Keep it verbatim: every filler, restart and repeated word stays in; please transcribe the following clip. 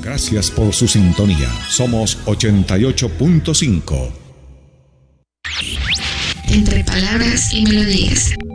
Gracias por su sintonía. Somos ochenta y ocho punto cinco. Entre palabras y melodías.